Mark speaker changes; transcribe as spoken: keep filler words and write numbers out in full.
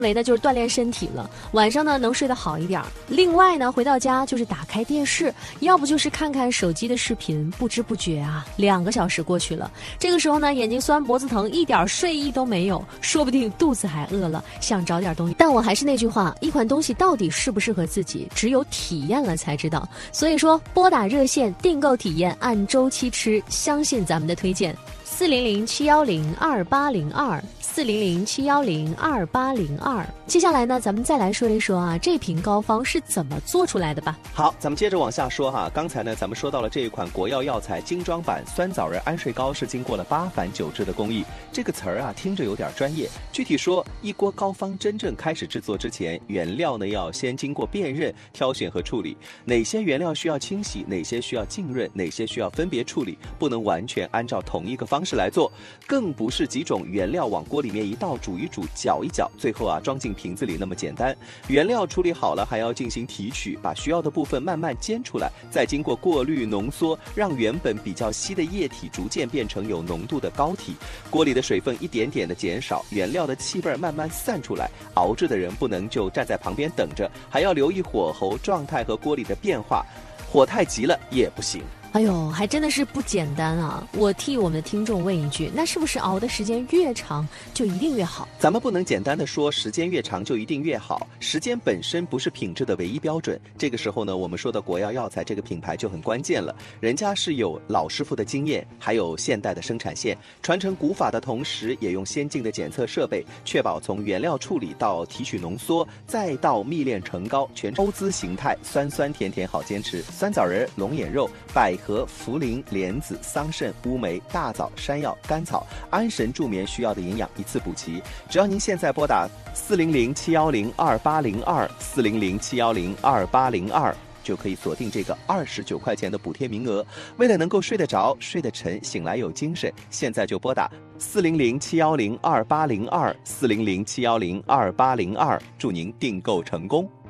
Speaker 1: 为的就是锻炼身体了，晚上呢能睡得好一点。另外呢，回到家就是打开电视，要不就是看看手机的视频，不知不觉啊，两个小时过去了。这个时候呢，眼睛酸、脖子疼，一点睡意都没有，说不定肚子还饿了，想找点东西。但我还是那句话，一款东西到底适不适合自己，只有体验了才知道。所以说，拨打热线订购体验，按周期吃，相信咱们的推荐。四零零七幺零二八零二，四零零七幺零二八零二。接下来呢，咱们再来说一说啊，这瓶膏方是怎么做出来的吧。
Speaker 2: 好，咱们接着往下说哈。刚才呢，咱们说到了这一款国药药材精装版酸枣仁安睡膏是经过了八返九制的工艺。这个词儿啊，听着有点专业。具体说，一锅膏方真正开始制作之前，原料呢要先经过辨认、挑选和处理。哪些原料需要清洗，哪些需要浸润，哪些需要分别处理，不能完全按照同一个方式来做，更不是几种原料往锅里面一倒，煮一煮，搅一搅，最后啊装进瓶子里那么简单。原料处理好了，还要进行提取，把需要的部分慢慢煎出来，再经过过滤浓缩，让原本比较稀的液体逐渐变成有浓度的膏体。锅里的水分一点点的减少，原料的气味慢慢散出来。熬制的人不能就站在旁边等着，还要留意火候状态和锅里的变化，火太急了也不行。
Speaker 1: 哎呦，还真的是不简单啊！我替我们的听众问一句，那是不是熬的时间越长就一定越好？
Speaker 2: 咱们不能简单的说时间越长就一定越好，时间本身不是品质的唯一标准。这个时候呢，我们说的国药药材这个品牌就很关键了，人家是有老师傅的经验，还有现代的生产线，传承古法的同时，也用先进的检测设备，确保从原料处理到提取浓缩，再到蜜炼成膏，全欧姿形态，酸酸甜甜好坚持。酸枣仁、龙眼肉、百合、茯苓、莲子、桑葚、乌梅、大枣、山药、甘草、安神助眠需要的营养一次补齐。只要您现在拨打四零零七幺零二八零二，四零零七幺零二八零二，就可以锁定这个二十九块钱的补贴名额。为了能够睡得着、睡得沉、醒来有精神，现在就拨打四零零七幺零二八零二，四零零七幺零二八零二，祝您订购成功。